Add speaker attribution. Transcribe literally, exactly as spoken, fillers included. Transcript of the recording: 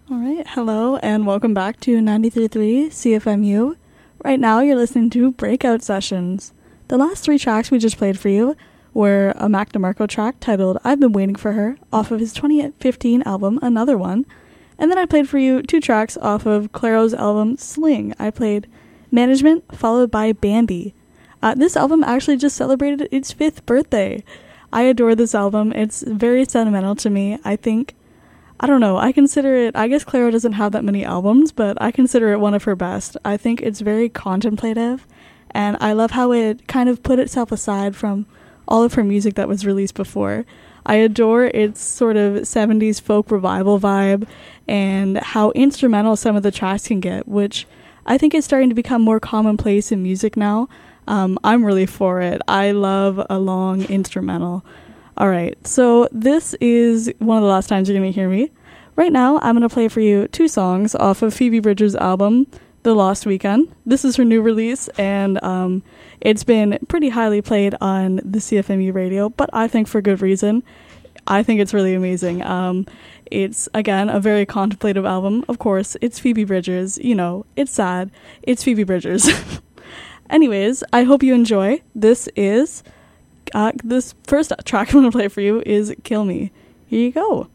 Speaker 1: All right, hello and welcome back to ninety-three point three C F M U. Right now you're listening to Breakout Sessions. The last three tracks we just played for you were a Mac DeMarco track titled I've Been Waiting for Her off of his twenty fifteen album Another One. And then I played for you two tracks off of Clairo's album Sling. I played Management followed by Bambi. Uh, this album actually just celebrated its fifth birthday. I adore this album. It's very sentimental to me. I think I don't know, I consider it, I guess Clairo doesn't have that many albums, but I consider it one of her best. I think it's very contemplative, and I love how it kind of put itself aside from all of her music that was released before. I adore its sort of seventies folk revival vibe, and how instrumental some of the tracks can get, which I think is starting to become more commonplace in music now. Um, I'm really for it. I love a long instrumental. All right, so this is one of the last times you're going to hear me. Right now, I'm going to play for you two songs off of Phoebe Bridgers' album, The Lost Weekend. This is her new release, and um, it's been pretty highly played on the C F M U radio, but I think for good reason. I think it's really amazing. Um, it's, again, a very contemplative album. Of course, it's Phoebe Bridgers. You know, it's sad. It's Phoebe Bridgers. Anyways, I hope you enjoy. This is... Uh, this first track I'm going to play for you is Kill Me. Here you go.